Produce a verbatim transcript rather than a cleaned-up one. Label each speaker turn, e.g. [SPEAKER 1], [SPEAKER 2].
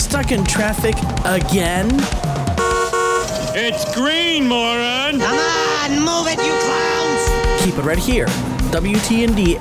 [SPEAKER 1] stuck in traffic again?
[SPEAKER 2] It's green, moron!
[SPEAKER 3] Come on, move it, you clowns!
[SPEAKER 1] Keep it right here. W T N D